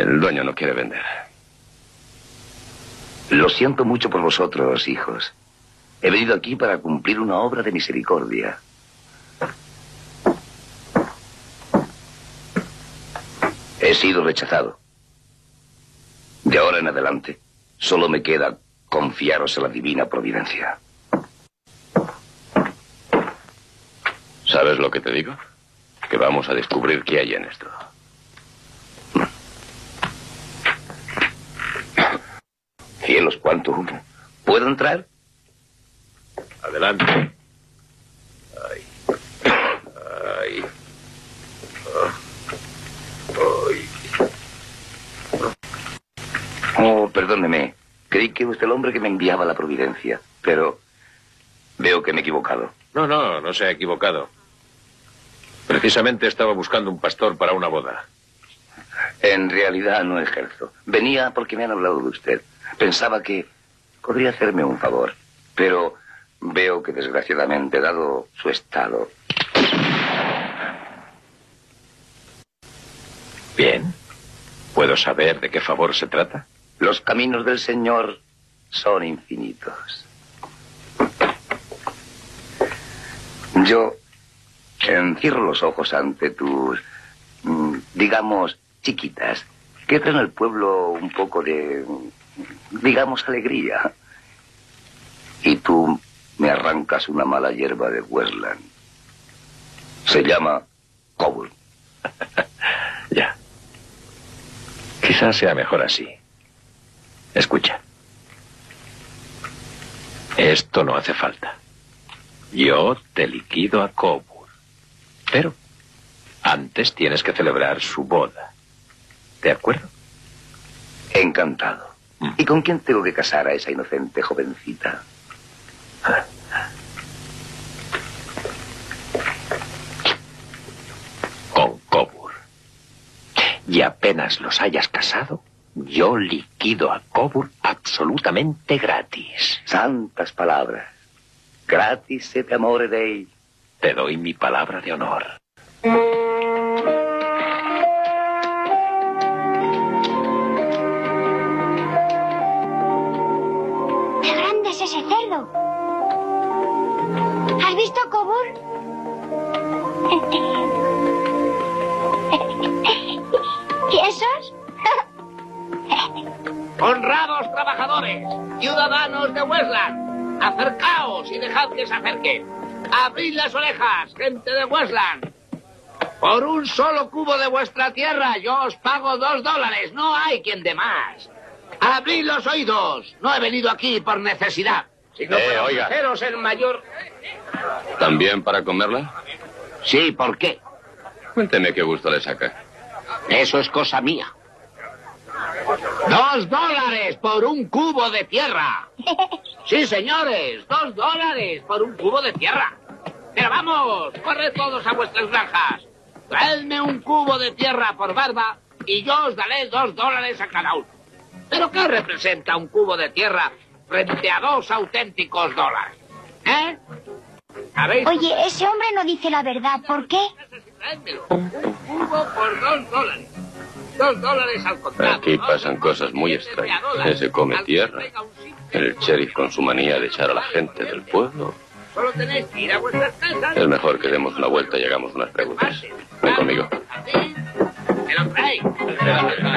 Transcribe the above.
El dueño no quiere vender. Lo siento mucho por vosotros, hijos. He venido aquí para cumplir una obra de misericordia. He sido rechazado. De ahora en adelante, solo me queda confiaros a la divina providencia. ¿Sabes lo que te digo? Que vamos a descubrir qué hay en esto. Cielos, cuánto humo. ¿Puedo entrar? Adelante. Ay. Ay. Ay. Oh, perdóneme. Creí que usted el hombre que me enviaba a la providencia, pero veo que me he equivocado. No se ha equivocado. Precisamente estaba buscando un pastor para una boda. En realidad no ejerzo. Venía porque me han hablado de usted. Pensaba que podría hacerme un favor, pero veo que desgraciadamente, dado su estado... Bien. ¿Puedo saber de qué favor se trata? Los caminos del Señor son infinitos. Yo encierro los ojos ante tus, digamos, chiquitas, que traen al pueblo un poco de, digamos, alegría. Y tú me arrancas una mala hierba de Westland. Se llama Coburn. Ya. Quizás sea mejor así. Escucha. Esto no hace falta. Yo te liquido a Coburn. Pero antes tienes que celebrar su boda. ¿De acuerdo? Encantado. ¿Y con quién tengo que casar a esa inocente jovencita? Con Coburn. Y apenas los hayas casado, yo liquido a Coburn absolutamente gratis. Santas palabras. Gratis et amore Dei. Te doy mi palabra de honor. ¡Qué grande es ese cerdo! ¿Has visto a Coburn? ¿Y esos? Honrados trabajadores, ciudadanos de Westland, acercaos y dejad que se acerquen. Abrid las orejas, gente de Westland. Por un solo cubo de vuestra tierra yo os pago $2. No hay quien dé más. Abrid los oídos. No he venido aquí por necesidad, sino para oiga. ofreceros el mayor... ¿También para comerla? Sí, ¿por qué? Cuénteme qué gusto le saca. Eso es cosa mía. $2 por un cubo de tierra. Sí, señores, $2 por un cubo de tierra. Pero vamos, corred todos a vuestras granjas. Traedme un cubo de tierra por barba y yo os daré $2 a cada uno. ¿Pero qué representa un cubo de tierra frente a 2 auténticos dólares? ¿Eh? ¿Sabéis? Oye, ese hombre no dice la verdad. ¿Por qué? Traédmelo. Un cubo por $2. $2 al contrato. Aquí pasan cosas muy extrañas. Se come tierra. El sheriff con su manía de echar a la gente del pueblo. Solo tenéis que ir a vuestras casas. Es mejor que demos una vuelta y hagamos unas preguntas. Ven conmigo. ¿Me lo traéis?